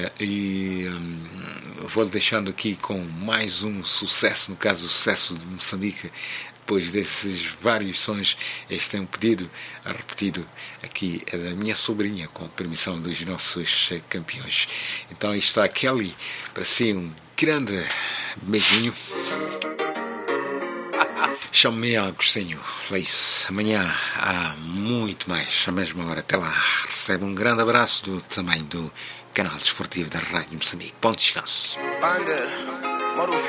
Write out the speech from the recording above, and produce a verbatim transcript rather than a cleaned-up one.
E hum, vou deixando aqui com mais um sucesso, no caso o sucesso de Moçambique. Depois desses vários sons, este é um pedido repetido aqui é da minha sobrinha, com permissão dos nossos campeões. Então está Kelly, para si um grande beijinho. Chame-me Agostinho Leice. Amanhã há muito mais, à mesma hora. Até lá. Recebe um grande abraço do tamanho do canal desportivo da Rádio Moçambique. Bom descanso.